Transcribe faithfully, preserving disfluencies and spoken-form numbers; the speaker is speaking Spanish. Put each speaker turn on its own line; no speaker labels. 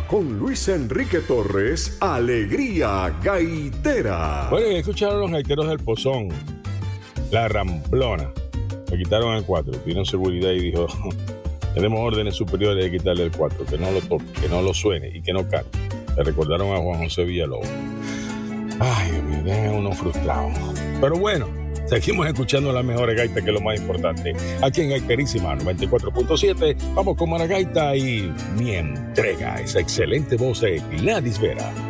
con Luis Enrique Torres, Alegría Gaitera.
Bueno, escucharon los gaiteros del Pozón, La Ramplona. Le quitaron el cuatro, tuvieron seguridad y dijo, tenemos órdenes superiores de quitarle el cuatro, que no lo toque, que no lo suene y que no cante. Le recordaron a Juan José Villalobos. Ay, Dios mío, dejan uno frustrado. Pero bueno, seguimos escuchando las mejores gaitas, que es lo más importante. Aquí en Gaiterísima noventa y cuatro punto siete, vamos con Maragaita y Mi Entrega, esa excelente voz de Gladys Vera.